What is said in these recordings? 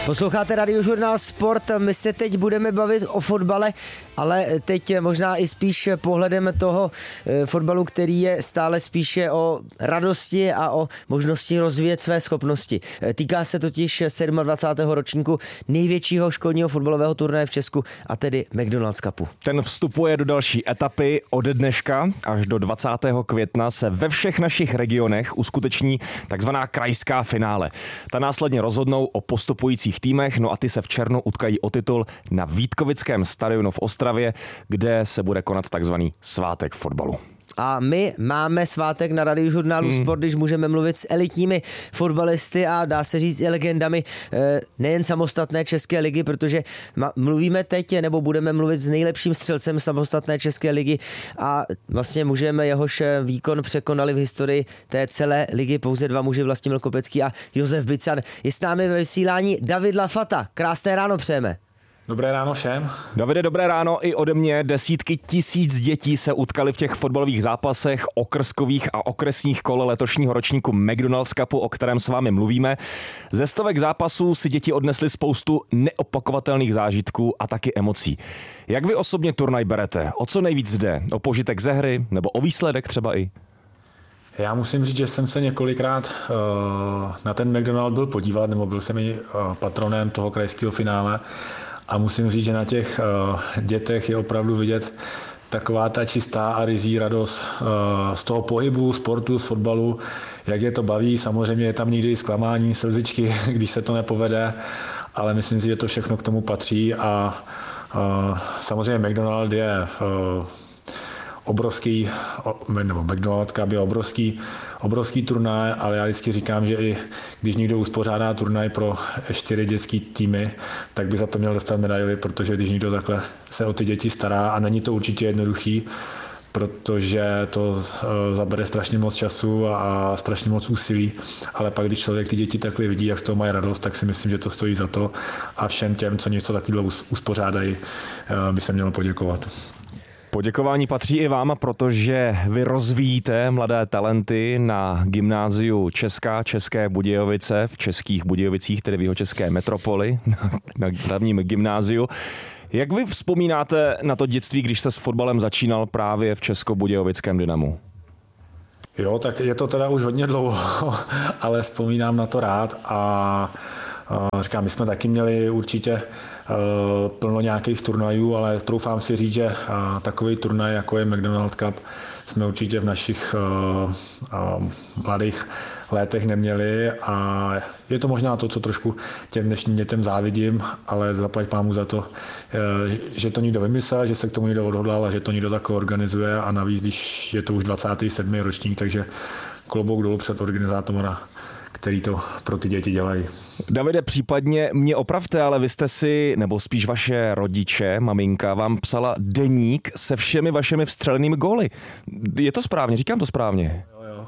Posloucháte Radiožurnál Sport, my se teď budeme bavit o fotbale, ale teď možná i spíš pohledem toho fotbalu, který je stále spíše o radosti a o možnosti rozvíjet své schopnosti. Týká se totiž 27. ročníku největšího školního fotbalového turnaje v Česku, a tedy McDonald's Cupu. Ten vstupuje do další etapy. Od dneška až do 20. května se ve všech našich regionech uskuteční takzvaná krajská finále. Ta následně rozhodnou o postupujících týmech, no a ty se v červnu utkají o titul na Vítkovickém stadionu v Ostravě, kde se bude konat takzvaný svátek fotbalu. A my máme svátek na Radiožurnálu Sport, když můžeme mluvit s elitními fotbalisty a dá se říct i legendami nejen samostatné české ligy, protože mluvíme teď, nebo budeme mluvit s nejlepším střelcem samostatné české ligy a vlastně můžeme, jehož výkon překonali v historii té celé ligy pouze dva muži, Vlastimil Kopecký a Josef Bican. Je s námi ve vysílání David Lafata. Krásné ráno přejeme. Dobré ráno všem. Davide, dobré ráno i ode mě. Desítky tisíc dětí se utkali v těch fotbalových zápasech okrskových a okresních kol letošního ročníku McDonald's Cupu, o kterém s vámi mluvíme. Ze stovek zápasů si děti odnesly spoustu neopakovatelných zážitků a taky emocí. Jak vy osobně turnaj berete? O co nejvíc jde? O požitek ze hry nebo o výsledek třeba i? Já musím říct, že jsem se několikrát na ten McDonald byl podívat, nebo byl jsem i patronem toho krajského finále. A musím říct, že na těch dětech je opravdu vidět taková ta čistá a ryzí radost z toho pohybu, sportu, z fotbalu, jak je to baví. Samozřejmě je tam někdy zklamání, slzičky, když se to nepovede, ale myslím si, že to všechno k tomu patří a samozřejmě McDonald je obrovský, nebo McDonald's Cup je obrovský turnaj, ale já vždycky říkám, že i když někdo uspořádá turnaj pro 4 dětský týmy, tak by za to měl dostat medaili, protože když někdo takhle se o ty děti stará, a není to určitě jednoduchý, protože to zabere strašně moc času a strašně moc úsilí, ale pak, když člověk ty děti takhle vidí, jak z toho mají radost, tak si myslím, že to stojí za to a všem těm, co něco takového uspořádají, by se mělo poděkovat. Poděkování patří i vám, protože vy rozvíjíte mladé talenty na gymnáziu České Budějovice v Českých Budějovicích, tedy v jihočeské metropoli, na hlavním gymnáziu. Jak vy vzpomínáte na to dětství, když se s fotbalem začínal právě v Českobudějovickém Dynamu? Jo, tak je to teda už hodně dlouho, ale vzpomínám na to rád a říkám, my jsme taky měli určitě plno nějakých turnajů, ale troufám si říct, že takový turnaj, jako je McDonald's Cup, jsme určitě v našich mladých létech neměli a je to možná to, co trošku těm dnešním dětem závidím, ale zaplať pámu za to, že to někdo vymyslel, že se k tomu někdo odhodlal a že to někdo takhle organizuje a navíc, když je to už 27. ročník, takže klobouk dolů před organizátorem, který to pro ty děti dělají. Davide, případně mě opravte, ale vy jste si, nebo spíš vaše rodiče, maminka, vám psala deník se všemi vašimi vstřelenými góly. Je to správně? Říkám to správně?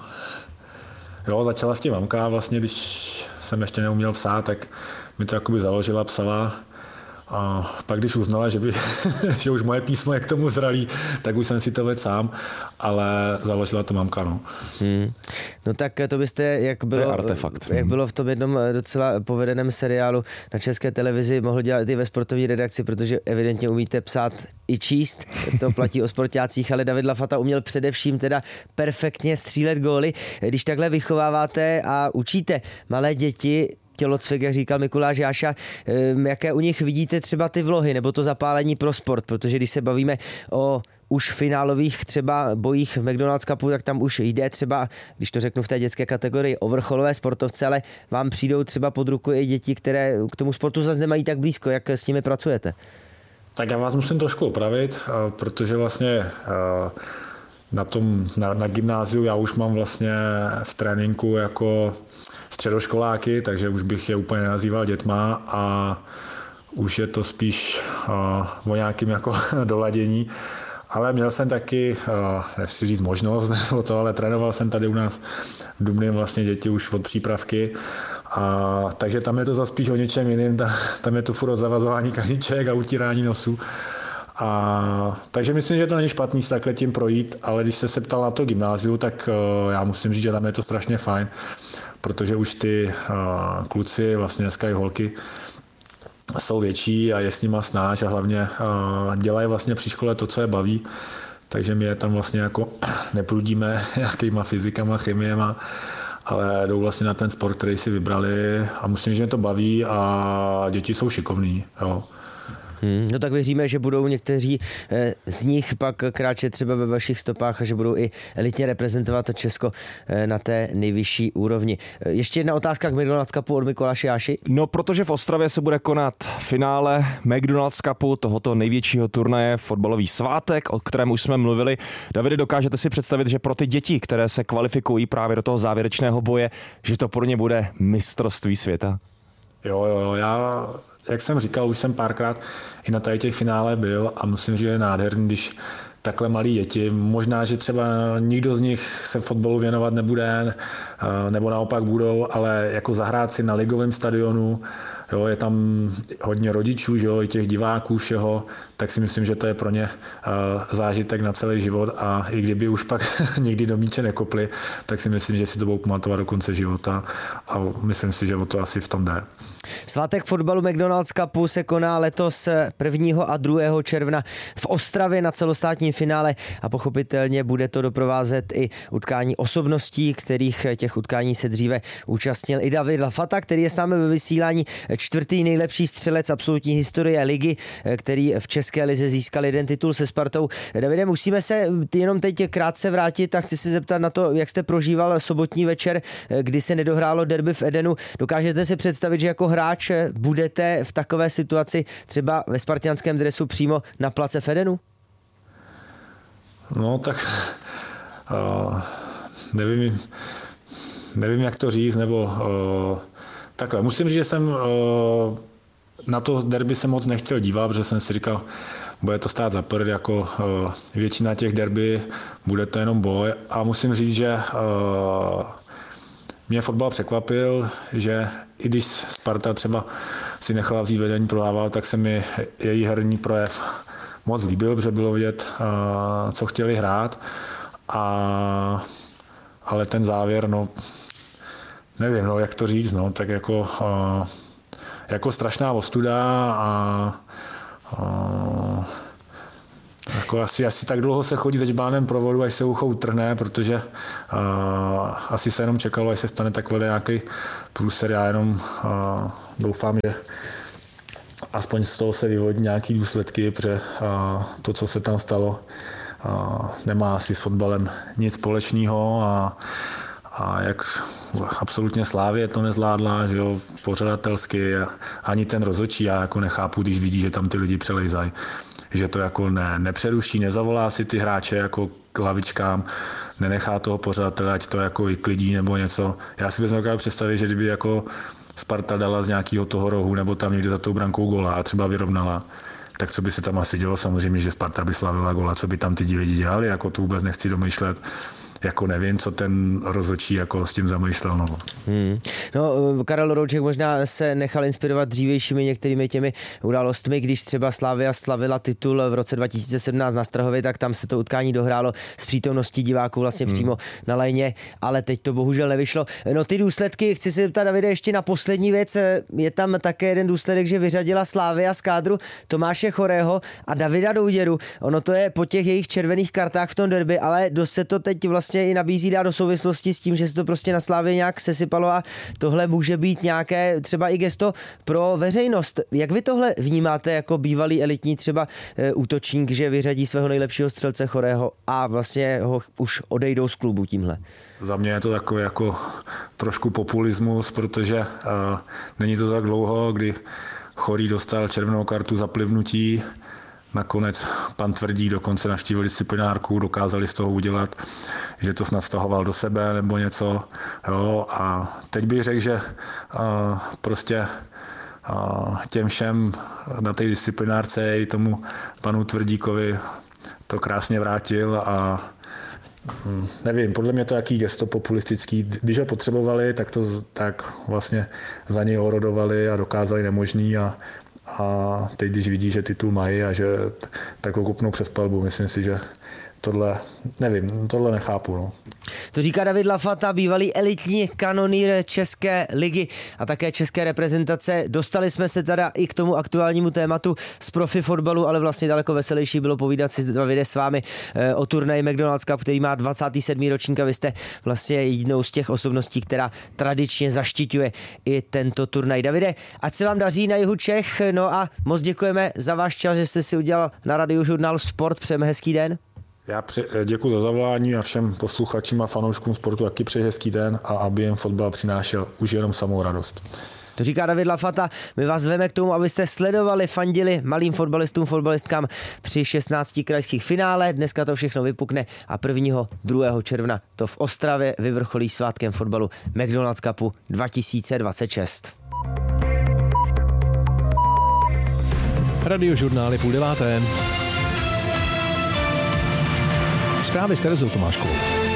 Jo, začala s tím mamka, vlastně, když jsem ještě neuměl psát, tak mi to jakoby založila, psala. A pak když uznala, že už moje písmo je k tomu zralý, tak už jsem si to vedl sám, ale založila to mamka, no. No tak to byste, jak bylo v tom jednom docela povedeném seriálu na České televizi, mohl dělat i ve sportovní redakci, protože evidentně umíte psát i číst, to platí o sportácích, ale David Lafata uměl především teda perfektně střílet góly. Když takhle vychováváte a učíte malé děti tělocvik, jak říkal Mikuláš Jáša, jaké u nich vidíte třeba ty vlohy nebo to zapálení pro sport, protože když se bavíme o už finálových třeba bojích v McDonald's Cupu, tak tam už jde třeba, když to řeknu v té dětské kategorii, o vrcholové sportovce, ale vám přijdou třeba pod ruku i děti, které k tomu sportu zase nemají tak blízko. Jak s nimi pracujete? Tak já vás musím trošku opravit, protože vlastně na gymnáziu já už mám vlastně v tréninku jako středoškoláky, takže už bych je úplně nenazýval dětma a už je to spíš o nějakým jako doladění. Ale měl jsem taky, nechci říct možnost, nebo to, ale trénoval jsem tady u nás v Dumném vlastně děti už od přípravky. Takže tam je to zase spíš o něčem jiným, tam je to furt o zavazování kaniček a utírání nosu. Takže myslím, že to není špatný se takhle tím projít, ale když se ptal na to gymnáziu, tak já musím říct, že tam je to strašně fajn, protože už ty kluci, vlastně dneska i holky, jsou větší a je s nima snáš a hlavně dělají vlastně při škole to, co je baví. Takže my je tam vlastně jako neprudíme nějakýma fyzikama, chemiema, ale jdou vlastně na ten sport, který si vybrali a musím, že mě to baví a děti jsou šikovní. Jo. No tak věříme, že budou někteří z nich pak kráčet třeba ve vašich stopách a že budou i elitně reprezentovat Česko na té nejvyšší úrovni. Ještě jedna otázka k McDonald's Cupu od Mikuláše Jáši. No, protože v Ostravě se bude konat finále McDonald's Cupu, tohoto největšího turnaje, fotbalový svátek, o kterém už jsme mluvili. Davide, dokážete si představit, že pro ty děti, které se kvalifikují právě do toho závěrečného boje, že to pro ně bude mistrovství světa? Jo, já, jak jsem říkal, už jsem párkrát i na tady těch finále byl a musím, že je nádherný, když takhle malí děti, možná, že třeba nikdo z nich se fotbalu věnovat nebude, nebo naopak budou, ale jako zahrát si na ligovém stadionu, jo, je tam hodně rodičů, jo, i těch diváků všeho, tak si myslím, že to je pro ně zážitek na celý život a i kdyby už pak nikdy do míče nekopli, tak si myslím, že si to budou pamatovat do konce života a myslím si, že o to asi v tom jde. Svátek fotbalu McDonald's Cupu se koná letos 1. a 2. června v Ostravě na celostátním finále a pochopitelně bude to doprovázet i utkání osobností, kterých těch utkání se dříve účastnil i David Lafata, který je s námi ve vysílání, 4. nejlepší střelec absolutní historie ligy, který v České lize získal jeden titul se Spartou. Davide, musíme se jenom teď krátce vrátit a chci se zeptat na to, jak jste prožíval sobotní večer, kdy se nedohrálo derby v Edenu. Dokážete si představit, že jako hráč budete v takové situaci třeba ve spartianském dresu přímo na place v Edenu? No tak nevím, jak to říct, nebo takhle. Musím říct, že jsem na to derby se moc nechtěl dívat, protože jsem si říkal, bude to stát za prd, jako většina těch derby, bude to jenom boj a musím říct, že mě fotbal překvapil, že i když Sparta třeba si nechala vzít vedení, prohával, tak se mi její herní projev moc líbil, protože bylo vidět, co chtěli hrát. Ale ten závěr, no, nevím, no, jak to říct, no, tak jako strašná ostuda a jako asi tak dlouho se chodí se žbánem provodu, až se ucho utrhne, protože asi se jenom čekalo, až se stane takhle nějaký průser. Já jenom doufám, že aspoň z toho se vyvodí nějaký důsledky, protože to, co se tam stalo, nemá asi s fotbalem nic společného a jak absolutně Slávě to nezvládla, že jo, pořadatelsky, ani ten rozhodčí, já jako nechápu, když vidí, že tam ty lidi přelejzají, že to jako nepřeruší, nezavolá si ty hráče jako k lavičkám, nenechá toho pořadatele, ať to jako i klidí nebo něco. Já si vůbec nedokážu představit, že kdyby jako Sparta dala z nějakého toho rohu nebo tam někde za tou brankou góla a třeba vyrovnala, tak co by se tam asi dělo? Samozřejmě, že Sparta by slavila góla, co by tam ty lidi dělali, jako to vůbec nechci domýšlet. Jako nevím, co ten rozhodčí jako s tím zamýšlel. No. No, Karel Rouček možná se nechal inspirovat dřívějšími některými těmi událostmi, když třeba Slavia slavila titul v roce 2017 na Strahově, tak tam se to utkání dohrálo s přítomností diváků vlastně přímo na lajně, ale teď to bohužel nevyšlo. No ty důsledky, chci se zeptat, Davide, ještě na poslední věc, je tam také jeden důsledek, že vyřadila Slavia z kádru Tomáše Chorého a Davida Douděru. Ono to je po těch jejich červených kartách v tom derby, ale dost se to teď vlastně i nabízí dát do souvislosti s tím, že se to prostě na Slávě nějak sesypalo a tohle může být nějaké třeba i gesto pro veřejnost. Jak vy tohle vnímáte jako bývalý elitní třeba útočník, že vyřadí svého nejlepšího střelce Chorého a vlastně ho už odejdou z klubu tímhle? Za mě je to takový jako trošku populismus, protože není to tak dlouho, kdy Chorý dostal červenou kartu za plivnutí. Nakonec pan Tvrdík dokonce navštívil disciplinárku, dokázali z toho udělat, že to snad stahoval do sebe nebo něco. Jo, a teď bych řekl, že prostě těm všem na té disciplinárce i tomu panu Tvrdíkovi to krásně vrátil a nevím, podle mě to jaký gesto populistický. Když ho potřebovali, tak vlastně za něj orodovali a dokázali nemožný a teď, když vidí, že titul mají a že tak ho kopnou přes palbu, myslím si, že tohle nechápu. No. To říká David Lafata, bývalý elitní kanonýr České ligy a také české reprezentace. Dostali jsme se teda i k tomu aktuálnímu tématu z profi fotbalu, ale vlastně daleko veselější bylo povídat si Davide s vámi o turnaji McDonald's Cup, který má 27. ročník a vy jste vlastně jednou z těch osobností, která tradičně zaštiťuje i tento turnaj. Davide, ať se vám daří na jihu Čech, no a moc děkujeme za váš čas, že jste si udělal na Radiožurnálu Sport. Přejeme hezký den. Já děkuji za zavolání a všem posluchačům a fanouškům sportu taky přeji hezký den a aby jim fotbal přinášel už jenom samou radost. To říká David Lafata. My vás zveme k tomu, abyste sledovali, fandili malým fotbalistům, fotbalistkám při 16 krajských finále. Dneska to všechno vypukne a 1. 2. června to v Ostravě vyvrcholí svátkem fotbalu McDonald's Cupu 2026. Radiožurnály 8:30. Zprávy s Terezou Tomáškovou.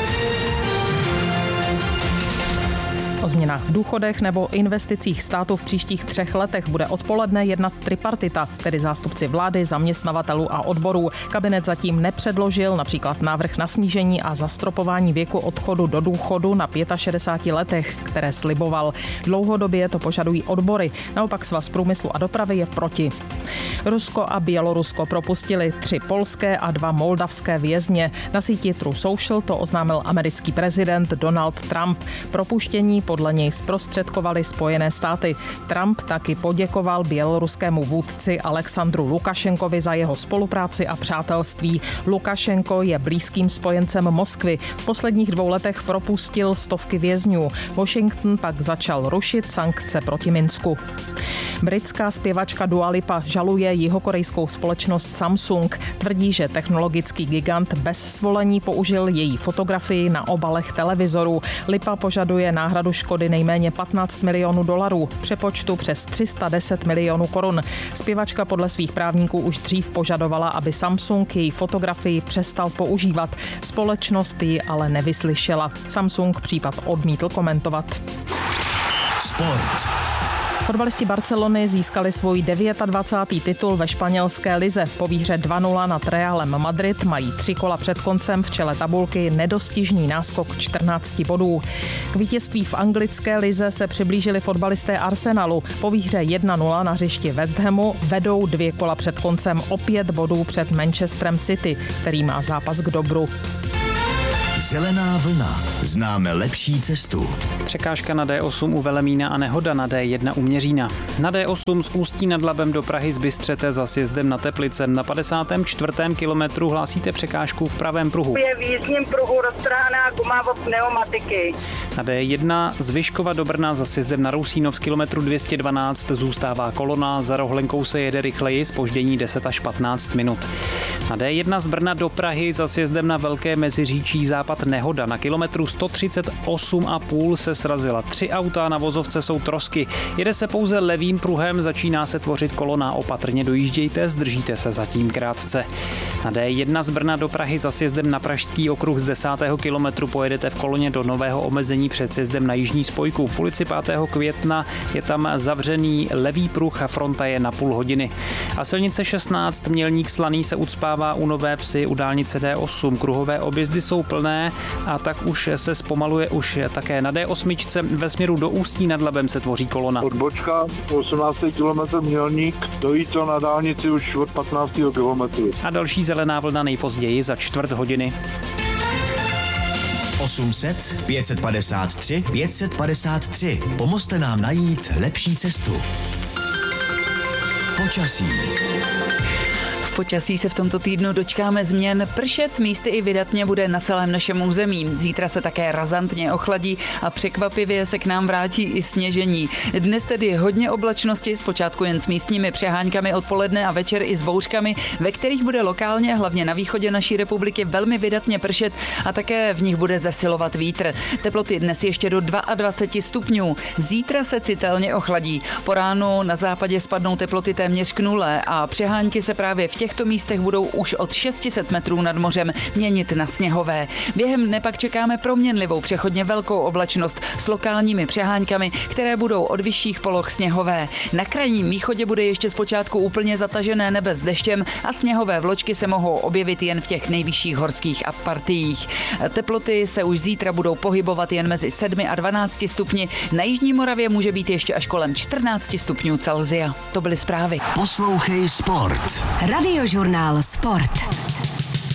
O změnách v důchodech nebo investicích státu v příštích 3 letech bude odpoledne jednat tripartita, tedy zástupci vlády, zaměstnavatelů a odborů. Kabinet zatím nepředložil například návrh na snížení a zastropování věku odchodu do důchodu na 65 letech, které sliboval. Dlouhodobě to požadují odbory, naopak Svaz průmyslu a dopravy je proti. Rusko a Bělorusko propustili 3 polské a 2 moldavské vězně. Na síti Truth Social to oznámil americký prezident Donald Trump. Propuštění podle něj zprostředkovali Spojené státy. Trump taky poděkoval běloruskému vůdci Alexandru Lukašenkovi za jeho spolupráci a přátelství. Lukašenko je blízkým spojencem Moskvy. V posledních 2 letech propustil stovky vězňů. Washington pak začal rušit sankce proti Minsku. Britská zpěvačka Dua Lipa žaluje jihokorejskou společnost Samsung. Tvrdí, že technologický gigant bez svolení použil její fotografii na obalech televizorů. Lipa požaduje náhradu škody nejméně $15 milionů, v přepočtu přes 310 milionů korun. Zpěvačka podle svých právníků už dřív požadovala, aby Samsung její fotografii přestal používat. Společnost ji ale nevyslyšela. Samsung případ odmítl komentovat. Sport. Fotbalisti Barcelony získali svůj 29. titul ve španělské lize. Po výhře 2-0 nad Realem Madrid mají 3 kola před koncem v čele tabulky nedostižný náskok 14 bodů. K vítězství v anglické lize se přiblížili fotbalisté Arsenalu. Po výhře 1-0 na hřišti West Hamu vedou 2 kola před koncem o 5 bodů před Manchesterem City, který má zápas k dobru. Zelená vlna. Známe lepší cestu. Překážka na D8 u Velemína a nehoda na D1 u Měřína. Na D8 z Ústí nad Labem do Prahy z Bystřete za sjezdem na Teplice. Na 54. kilometru hlásíte překážku v pravém pruhu. Je v jízdním pruhu roztrhaná guma od pneumatiky. Na D1 z Vyškova do Brna za sjezdem na Rousínov z kilometru 212 zůstává kolona, za rohlenkou se jede rychleji, zpoždění 10 až 15 minut. Na D1 z Brna do Prahy za sjezdem na Velké Meziříčí západ nehoda. Na kilometru 138,5 se srazila 3 auta, na vozovce jsou trosky. Jede se pouze levým pruhem, začíná se tvořit kolona, opatrně dojíždějte, zdržíte se zatím krátce. Na D1 z Brna do Prahy za sjezdem na Pražský okruh z 10. kilometru pojedete v koloně do nového omezení před sjezdem na jižní spojku. V ulici 5. května je tam zavřený levý pruh a fronta je na půl hodiny. A silnice 16 Mělník Slaný se ucpává u Nové Vsi u dálnice D8. Kruhové objezdy jsou plné a tak už se zpomaluje už také na D8. Ve směru do Ústí nad Labem se tvoří kolona. Odbočka 18. kilometr Mělník, dojít to na dálnici už od 15. kilometru. A další zelená vlna nejpozději za 4 hodiny. 800 553 553. Pomozte nám najít lepší cestu. Počasí. V počasí se v tomto týdnu dočkáme změn. Pršet místy i vydatně bude na celém našem území. Zítra se také razantně ochladí a překvapivě se k nám vrátí i sněžení. Dnes tedy hodně oblačnosti, zpočátku jen s místními přeháňkami odpoledne a večer i s bouřkami, ve kterých bude lokálně, hlavně na východě naší republiky, velmi vydatně pršet a také v nich bude zesilovat vítr. Teploty dnes ještě do 22 stupňů. Zítra se citelně ochladí. Po ránu na západě spadnou teploty téměř k nule a přeháňky se právě v těch těchto místech budou už od 600 metrů nad mořem měnit na sněhové. Během dne pak čekáme proměnlivou přechodně velkou oblačnost s lokálními přeháňkami, které budou od vyšších poloh sněhové. Na krajním východě bude ještě zpočátku úplně zatažené nebe s deštěm a sněhové vločky se mohou objevit jen v těch nejvyšších horských partiích. Teploty se už zítra budou pohybovat jen mezi 7 a 12 stupni. Na jižní Moravě může být ještě až kolem 14 stupňů Celsia. To byly zprávy. Poslouchej Sport. Radiožurnál Sport.